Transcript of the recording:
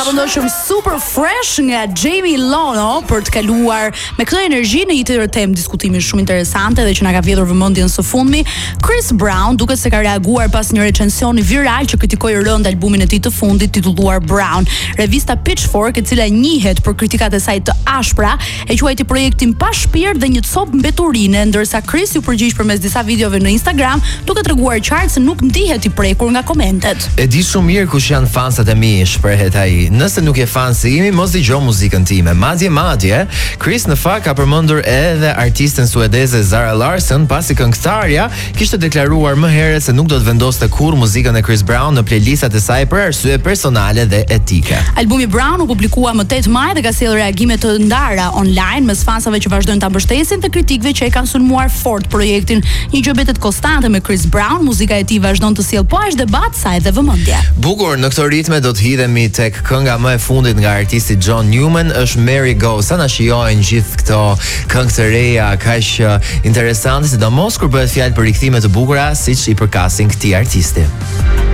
vendoshëm Super Fresh nga Jamie Lono për të kaluar me këtë energji në një tjetër temë diskutimi shumë interesante dhe që na ka vjedhur vëmendjen së fundmi. Chris Brown duket se ka reaguar pas një recensioni viral që kritikoi rënd albumin e tij të fundit titulluar Brown. Revista Pitchfork, e cila njihet për kritikat e saj të ashpra, e quajti projektin pa shpirt dhe një copë mbeturine, ndërsa Chris u përgjigj përmes disa videove në Instagram, duke treguar qartë se nuk ndihet i prekur nga komentet. E di shumë mirë kush janë fansat e mi, shprehet ai. Nëse nuk je fan si imi, mos dëgjo muzikën time. Madje, Chris në fakt ka përmendur edhe artisten suedeze Zara Larsson, pasi këngëtarja kishte deklaruar më herët se nuk do të vendoste kurrë muzikën e Chris Brown në playlistat e saj për arsye personale dhe etike. Albumi Brown u publikua më 8 maj dhe ka sjellë reagime të ndara online mes fansave që vazhdojnë ta mbështesin dhe kritikëve që e kanë sulmuar fort projektin. Një gjë betet konstante me Chris Brown, muzika e tij vazhdon të sjellë po as debat sa edhe vëmendje. Bukur, në këtë ritme do të hidhemi tek kënga më e fundit nga artisti John Newman, është Mary Go. Sa na shijojnë gjithë këto këngë të reja, kaq interesante, sidomos kur bëhet fjalë për rikthime të bukura siç i përkasin këtij artisti.